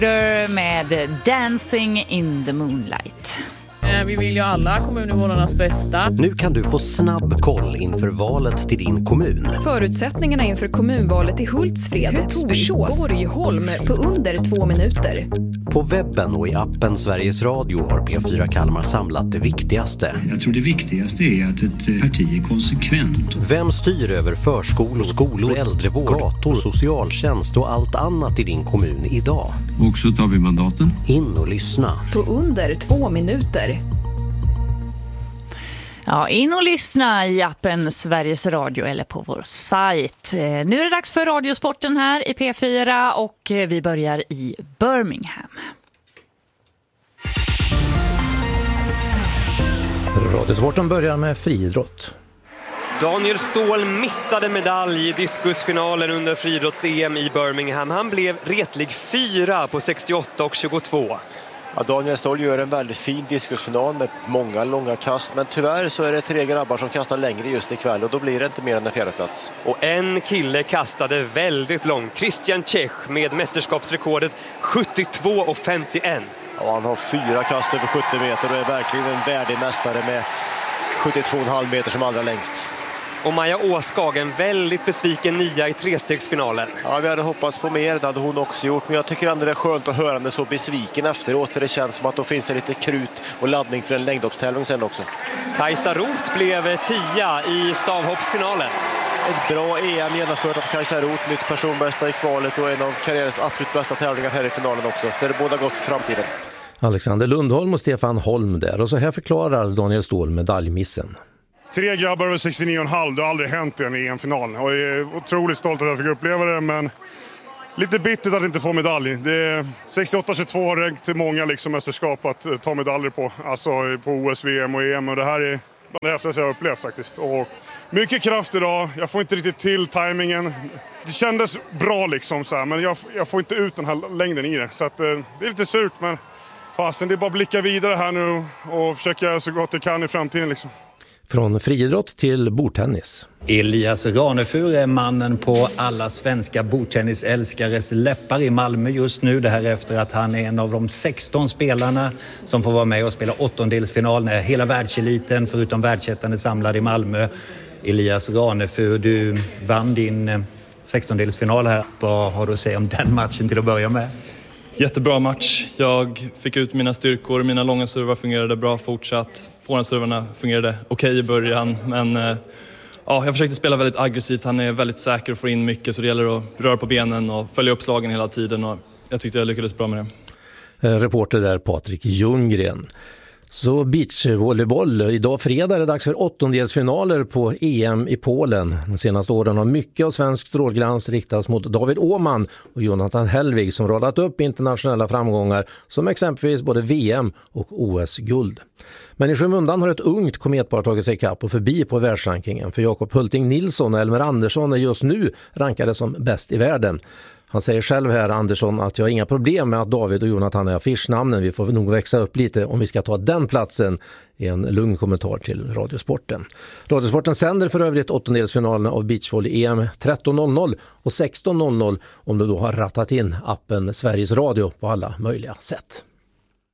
Med Dancing in the Moonlight. Vi vill ju alla kommuninvånarnas bästa. Nu kan du få snabb koll inför valet till din kommun. Förutsättningarna inför kommunvalet i Hultsfred, Torsås, Borgholm på under 2 minuter. På webben och i appen Sveriges Radio har P4 Kalmar samlat det viktigaste. Jag tror det viktigaste är att ett parti är konsekvent. Vem styr över förskolor, skolor, äldrevård, gator, socialtjänst och allt annat i din kommun idag? Och så tar vi mandaten. In och lyssna. På under 2 minuter. Ja, in och lyssna i appen Sveriges Radio eller på vår sajt. Nu är det dags för Radiosporten här i P4 och vi börjar i Birmingham. Radiosporten börjar med friidrott. Daniel Ståhl missade medalj i diskusfinalen under friidrotts-EM i Birmingham. Han blev retlig 4 på 68 och 22. Ja, Daniel Ståhl gör en väldigt fin diskusfinal med många långa kast, men tyvärr så är det 3 grabbar som kastar längre just ikväll och då blir det inte mer än en 4:e plats. Och en kille kastade väldigt långt, Christian Czech med mästerskapsrekordet 72,51. Ja, han har 4 kast över 70 meter och är verkligen en värdig mästare med 72,5 meter som allra längst. Och Maja Åskag, en väldigt besviken 9 i trestegsfinalen. Ja, vi hade hoppats på mer, det hade hon också gjort. Men jag tycker ändå det är skönt att höra henne så besviken efteråt. För det känns som att då finns det lite krut och laddning för en längdhoppstävling sen också. Kajsa Roth blev 10 i stavhoppsfinalen. Ett bra EM genomfört av Kajsa Roth, nytt personbästa i kvalet och en av karriärens absolut bästa tävlingar här i finalen också. Så det är båda gott för framtiden. Alexander Lundholm och Stefan Holm där. Och så här förklarar Daniel Ståhl medaljmissen. 3 grabbar över 69,5, det har aldrig hänt i en EM-final. Och jag är otroligt stolt att jag fick uppleva det, men lite bittert att inte få medalj. Det är 68-22 har räckt till många liksom mästerskap att ta medaljer på. Alltså på OS, VM och EM. Och det här är bland det häftigaste jag har upplevt faktiskt. Och mycket kraft idag, jag får inte riktigt till timingen. Det kändes bra liksom så här, men jag får inte ut den här längden i det. Så att, det är lite surt, men fasen, det är bara att blicka vidare här nu och försöka så gott jag kan i framtiden liksom. Från friidrott till bordtennis. Elias Ranefur är mannen på alla svenska bordtennisälskares läppar i Malmö just nu. Det här efter att han är en av de 16 spelarna som får vara med och spela 8-delsfinal när hela världseliten förutom världsettan är samlad i Malmö. Elias Ranefur, du vann din 16-delsfinal här. Vad har du att säga om den matchen till att börja med? Jättebra match. Jag fick ut mina styrkor. Mina långa servar fungerade bra fortsatt. Forehand-servarna fungerade okej i början. Men jag försökte spela väldigt aggressivt. Han är väldigt säker och får in mycket. Så det gäller att röra på benen och följa upp slagen hela tiden. Och jag tyckte jag lyckades bra med det. Reporter där Patrik Ljunggren. Så beachvolleyboll. Idag fredag är det dags för 8-delsfinaler på EM i Polen. De senaste åren har mycket av svensk strålglans riktats mot David Åhman och Jonathan Hellvig som radat upp internationella framgångar som exempelvis både VM och OS-guld. Men i skymundan har ett ungt kometpar tagit sig kapp och förbi på världsrankingen. För Jakob Hulting Nilsson och Elmer Andersson är just nu rankade som bäst i världen. Han säger själv här, Andersson, att jag har inga problem med att David och Jonathan är affischnamnen. Vi får nog växa upp lite om vi ska ta den platsen, i en lugn kommentar till Radiosporten. Radiosporten sänder för övrigt 8-delsfinalerna av beachvolley-EM 13.00 och 16.00 om du då har rattat in appen Sveriges Radio på alla möjliga sätt.